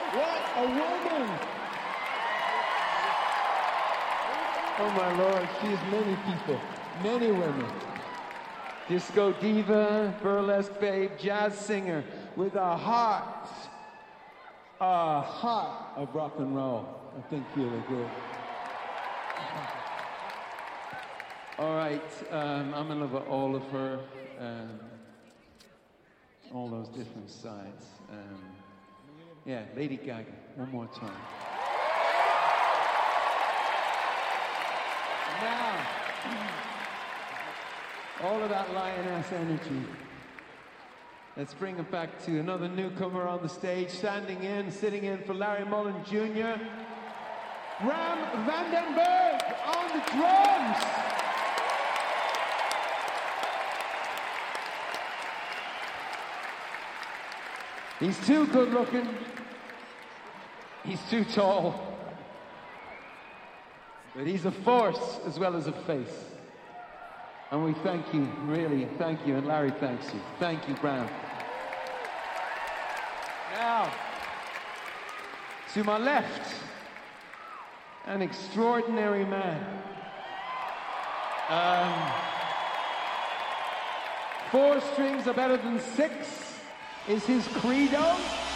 What a woman! Oh my Lord, she is many people, many women. Disco diva, burlesque babe, jazz singer with a heart of rock and roll. I think feeling good. All right, I'm in love with all of her, all those different sides. Yeah, Lady Gaga, one more time. Now, all of that lioness energy. Let's bring it back to another newcomer on the stage, sitting in for Larry Mullen Jr. Ram Vandenberg on the drums. He's too good looking. He's too tall. But he's a force as well as a face. And we thank you, really, thank you. And Larry thanks you. Thank you, Bram. Now, to my left, an extraordinary man. 4 strings are better than 6 is his credo.